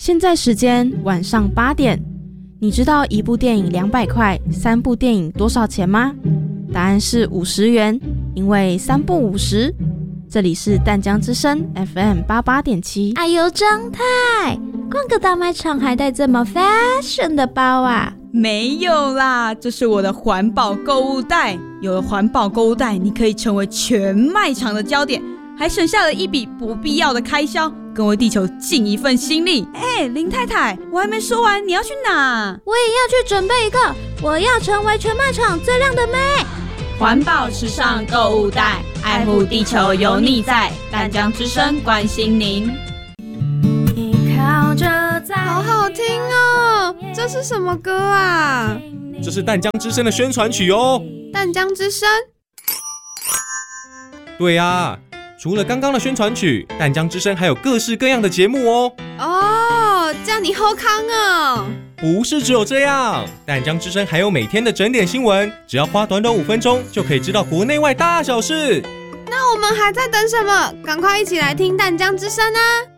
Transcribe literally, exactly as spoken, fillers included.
现在时间晚上八点，你知道一部电影两百块，三部电影多少钱吗？答案是五十元，因为三部五十。这里是淡江之声 F M 八八点七。 哎呦，张太，逛个大卖场还带这么 fashion 的包啊？ 没有啦，这是我的环保购物袋。有了环保购物袋，你可以成为全卖场的焦点，还省下了一笔不必要的开销，更为地球尽一份心力。哎，林太太，我还没说完，你要去哪？ 我也要去准备一个，我要成为全卖场最亮的妹。 环保时尚购物袋，爱护地球有你在，淡江之声关心您。 好好听哦，这是什么歌啊？ 这是淡江之声的宣传曲哦。 淡江之声？ 对啊，除了刚刚的宣传曲，淡江之声还有各式各样的节目哦。 哦，这样你好康哦。 不是只有这样，淡江之声还有每天的整点新闻，只要花短短五分钟就可以知道国内外大小事。 那我们还在等什么？赶快一起来听淡江之声啊！